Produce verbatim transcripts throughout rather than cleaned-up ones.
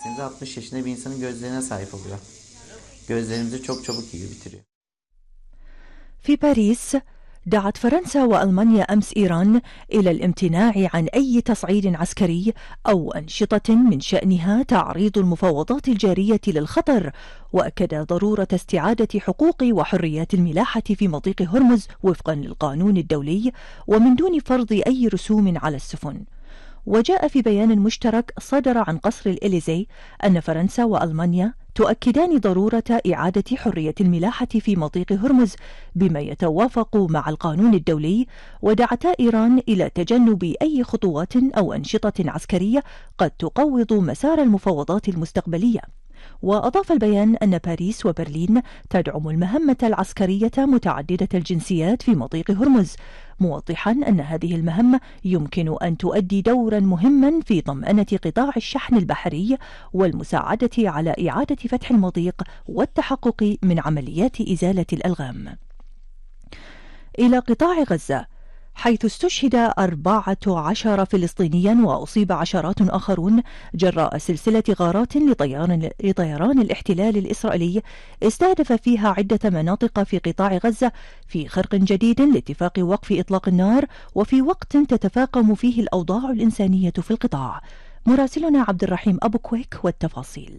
ettiğinizde altmış yaşında bir insanın gözlerine sahip oluyor. Gözlerimizi çok çabuk iyi bitiriyor. في باريس، دعت فرنسا وألمانيا أمس إيران إلى الامتناع عن أي تصعيد عسكري أو أنشطة من شأنها تعريض المفاوضات الجارية للخطر، وأكد ضرورة استعادة حقوق وحريات الملاحة في مضيق هرمز وفقا للقانون الدولي ومن دون فرض أي رسوم على السفن. وجاء في بيان مشترك صدر عن قصر الإليزي أن فرنسا وألمانيا تؤكدان ضرورة إعادة حرية الملاحة في مضيق هرمز بما يتوافق مع القانون الدولي، ودعتا إيران إلى تجنب أي خطوات أو أنشطة عسكرية قد تقوض مسار المفاوضات المستقبلية. وأضاف البيان أن باريس وبرلين تدعم المهمة العسكرية متعددة الجنسيات في مضيق هرمز، موضحا أن هذه المهمة يمكن أن تؤدي دورا مهما في طمأنة قطاع الشحن البحري والمساعدة على إعادة فتح المضيق والتحقق من عمليات إزالة الألغام. إلى قطاع غزة، حيث استشهد أربعة عشر فلسطينيا وأصيب عشرات آخرون جراء سلسلة غارات لطيران, لطيران الاحتلال الإسرائيلي استهدف فيها عدة مناطق في قطاع غزة في خرق جديد لاتفاق وقف إطلاق النار، وفي وقت تتفاقم فيه الأوضاع الإنسانية في القطاع. مراسلنا عبد الرحيم أبو كويك والتفاصيل.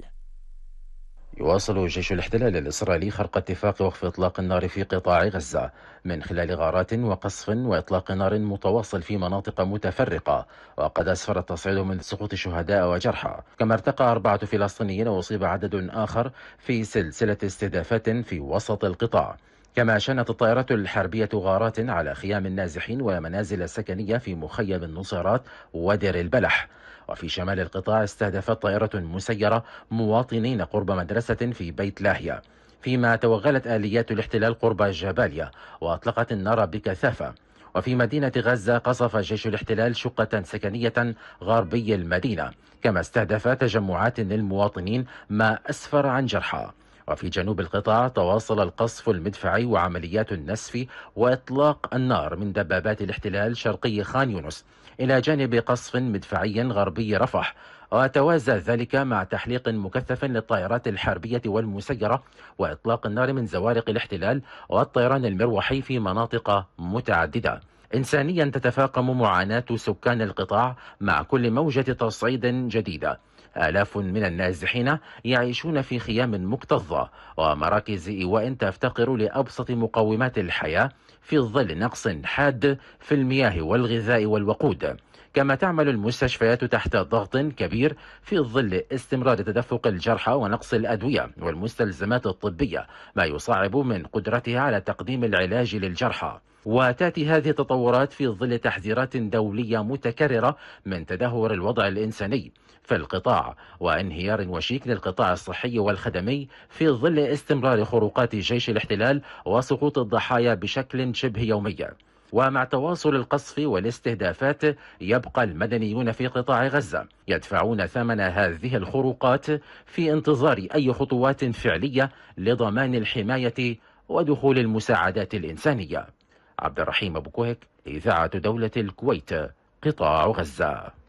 يواصل جيش الاحتلال الإسرائيلي خرق اتفاق وقف إطلاق النار في قطاع غزة من خلال غارات وقصف وإطلاق نار متواصل في مناطق متفرقة، وقد أسفر التصعيد من سقوط شهداء وجرحى، كما ارتقى أربعة فلسطينيين وأصيب عدد آخر في سلسلة استهدافات في وسط القطاع. كما شنت الطائرات الحربية غارات على خيام النازحين ومنازل سكنية في مخيم النصيرات ودير البلح. وفي شمال القطاع استهدفت طائرة مسيرة مواطنين قرب مدرسة في بيت لاهيا، فيما توغلت آليات الاحتلال قرب جباليا وأطلقت النار بكثافة. وفي مدينة غزة قصف جيش الاحتلال شقة سكنية غربي المدينة، كما استهدف تجمعات للمواطنين ما أسفر عن جرحى. وفي جنوب القطاع تواصل القصف المدفعي وعمليات النسف وإطلاق النار من دبابات الاحتلال شرقي خان يونس، إلى جانب قصف مدفعي غربي رفح، وتوازى ذلك مع تحليق مكثف للطائرات الحربية والمسيرة وإطلاق النار من زوارق الاحتلال والطيران المروحي في مناطق متعددة. إنسانيا تتفاقم معاناة سكان القطاع مع كل موجة تصعيد جديدة. آلاف من النازحين يعيشون في خيام مكتظة ومراكز إيواء تفتقر لأبسط مقومات الحياة في ظل نقص حاد في المياه والغذاء والوقود. كما تعمل المستشفيات تحت ضغط كبير في ظل استمرار تدفق الجرحى ونقص الأدوية والمستلزمات الطبية، ما يصعب من قدرتها على تقديم العلاج للجرحى. وتأتي هذه التطورات في ظل تحذيرات دولية متكررة من تدهور الوضع الإنساني في القطاع وانهيار وشيك للقطاع الصحي والخدمي في ظل استمرار خروقات جيش الاحتلال وسقوط الضحايا بشكل شبه يومي. ومع تواصل القصف والاستهدافات يبقى المدنيون في قطاع غزة يدفعون ثمن هذه الخروقات في انتظار أي خطوات فعلية لضمان الحماية ودخول المساعدات الإنسانية. عبد الرحيم أبو كويك، إذاعة دولة الكويت، قطاع غزة.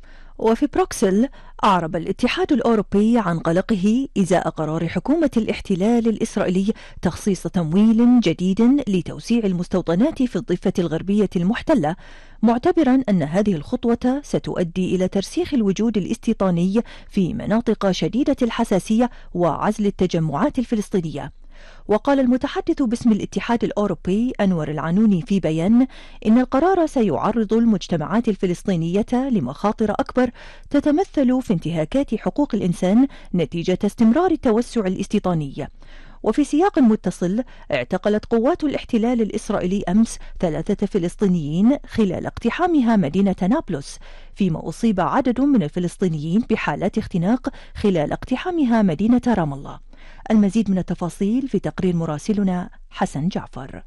وفي بروكسل، أعرب الاتحاد الأوروبي عن قلقه إزاء قرار حكومة الاحتلال الإسرائيلي تخصيص تمويل جديد لتوسيع المستوطنات في الضفة الغربية المحتلة، معتبرا أن هذه الخطوة ستؤدي إلى ترسيخ الوجود الاستيطاني في مناطق شديدة الحساسية وعزل التجمعات الفلسطينية. وقال المتحدث باسم الاتحاد الأوروبي أنور العنوني في بيان إن القرار سيعرض المجتمعات الفلسطينية لمخاطر أكبر تتمثل في انتهاكات حقوق الإنسان نتيجة استمرار التوسع الاستيطاني. وفي سياق متصل، اعتقلت قوات الاحتلال الإسرائيلي أمس ثلاثة فلسطينيين خلال اقتحامها مدينة نابلس، فيما أصيب عدد من الفلسطينيين بحالات اختناق خلال اقتحامها مدينة رام الله. المزيد من التفاصيل في تقرير مراسلنا حسن جعفر.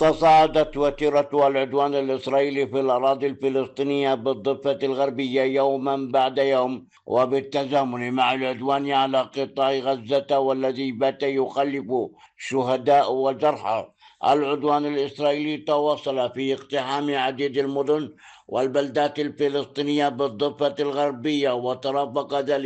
تصاعدت وتيرة العدوان الإسرائيلي في الأراضي الفلسطينية بالضفة الغربية يوما بعد يوم، وبالتزامن مع العدوان على قطاع غزة والذي بات يخلف شهداء وجرحى. العدوان الإسرائيلي تواصل في اقتحام عديد المدن والبلدات الفلسطينية بالضفة الغربية، وترافق ذلك